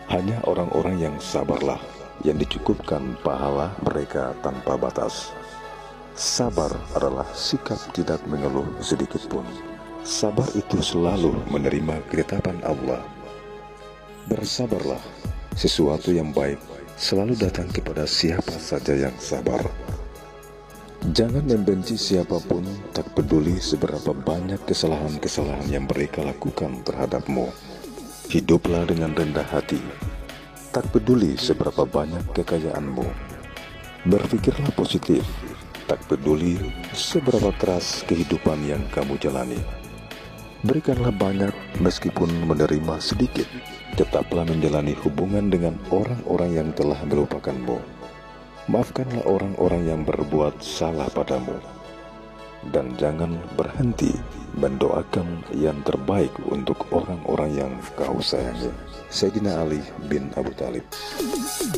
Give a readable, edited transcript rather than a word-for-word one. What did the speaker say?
Hanya orang-orang yang sabarlah yang dicukupkan pahala mereka tanpa batas. Sabar adalah sikap tidak mengeluh sedikit pun. Sabar itu selalu menerima ketetapan Allah. Bersabarlah, sesuatu yang baik selalu datang kepada siapa saja yang sabar. Jangan membenci siapapun, tak peduli seberapa banyak kesalahan-kesalahan yang mereka lakukan terhadapmu. Hiduplah dengan rendah hati, tak peduli seberapa banyak kekayaanmu. Berpikirlah positif, tak peduli seberapa keras kehidupan yang kamu jalani. Berikanlah banyak meskipun menerima sedikit. Tetaplah menjalani hubungan dengan orang-orang yang telah melupakanmu. Maafkanlah orang-orang yang berbuat salah padamu. Dan jangan berhenti mendoakan yang terbaik untuk orang-orang yang kau sayangi. Sayyidina Ali bin Abu Thalib.